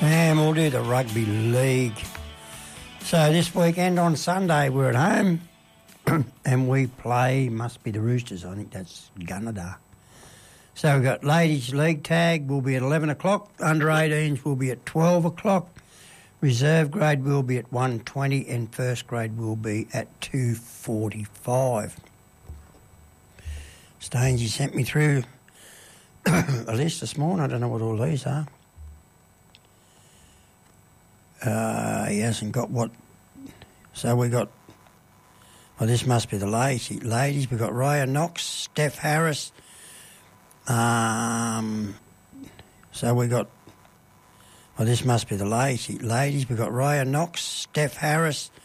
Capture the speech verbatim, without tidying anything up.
And we'll do the rugby league. So this weekend on Sunday we're at home and we play, must be the Roosters, I think that's Gunnedah. So we've got ladies league tag, will be at eleven o'clock, under eighteens will be at twelve o'clock, reserve grade will be at one twenty and first grade will be at two forty-five. Stainsy sent me through a list this morning, I don't know what all these are. Uh, he hasn't got what... So we got... Well, this must be the ladies. Ladies, we've got Raya Knox, Steph Harris. Um, so we got... Well, this must be the ladies. Ladies, we've got Raya Knox, Steph Harris,